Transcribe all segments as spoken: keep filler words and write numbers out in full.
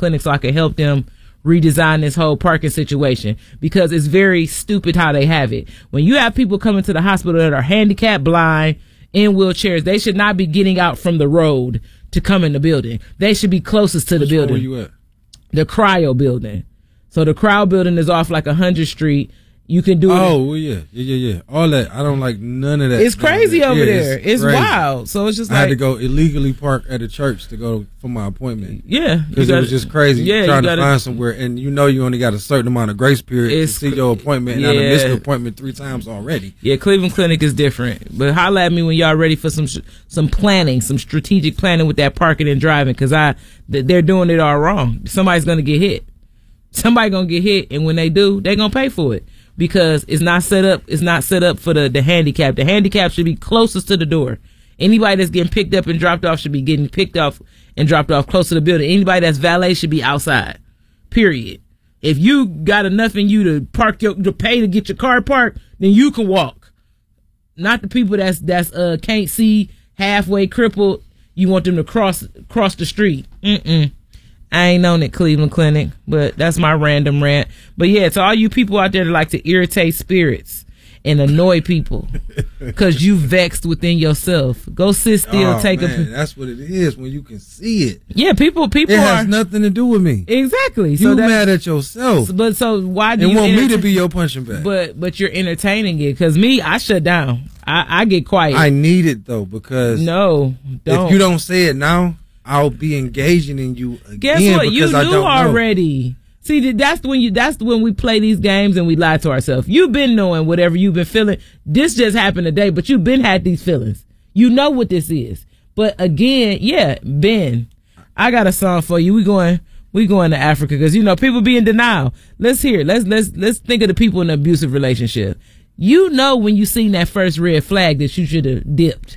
Clinic so I can help them redesign this whole parking situation, because it's very stupid how they have it. When you have people coming to the hospital that are handicapped, blind, in wheelchairs, they should not be getting out from the road to come in the building. They should be closest to the Which building. one were you at? The Cryo building. So the Cryo building is off like one hundredth Street. You can do it. Oh, well, yeah, yeah, yeah, yeah. All that. I don't like none of that. It's crazy that. over yeah, there. It's, It's crazy. wild. So it's just I like, had to go illegally park at a church to go for my appointment. yeah, Because it was just crazy. Yeah, trying you gotta, to find somewhere, and you know you only got a certain amount of grace period to It's see your appointment, and yeah. I done missed the appointment three times already. Yeah, Cleveland Clinic is different. But holla at me when y'all ready for some some planning, some strategic planning with that parking and driving, because I they're doing it all wrong. Somebody's gonna get hit. Somebody gonna get hit, and when they do, they're gonna pay for it, because it's not set up. It's not set up for the the handicap. The handicap should be closest to the door. Anybody that's getting picked up and dropped off should be getting picked off and dropped off close to the building. Anybody that's valet should be outside. Period. If you got enough in you to park your to pay to get your car parked, then you can walk. Not the people that's that's uh can't see, halfway crippled. You want them to cross cross the street. Mm-mm. I ain't known at Cleveland Clinic, but that's my random rant. But yeah, to all you people out there that like to irritate spirits and annoy people because you vexed within yourself, go sit still. Oh, take man, a. That's what it is when you can see it. Yeah, people, people It are has nothing to do with me. exactly. You So that's, mad at yourself but so why do and you want me to entertain- be your punching bag. But but you're entertaining it, because me, I shut down. I, I get quiet. I need it though, because no, don't. if you don't say it now, I'll be engaging in you again. Guess what? You because I knew don't know. already. See, th- that's when you. That's when we play these games and we lie to ourselves. You've been knowing whatever you've been feeling. This just happened today, but you've been had these feelings. You know what this is. But again, yeah, Ben, I got a song for you. We going. We going to Africa, because you know people be in denial. Let's hear it. Let's let's let's think of the people in an abusive relationship. You know when you seen that first red flag that you should have dipped,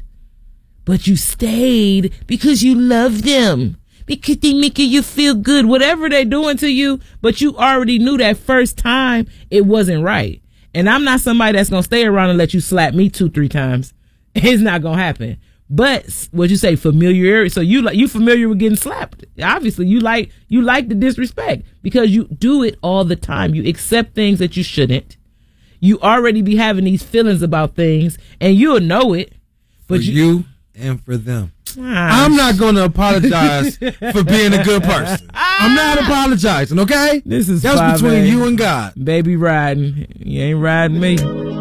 but you stayed because you love them. Because they making you feel good, whatever they're doing to you, but you already knew that first time it wasn't right. And I'm not somebody that's going to stay around and let you slap me two, three times. It's not going to happen. But what you say, familiarity. So you like, you familiar with getting slapped. Obviously you like, you like the disrespect because you do it all the time. You accept things that you shouldn't. You already be having these feelings about things and you'll know it. But for you, you and for them. Ah, I'm not going to apologize for being a good person. I'm not apologizing, okay? This is That's five between A. you and God. Baby riding. You ain't riding me.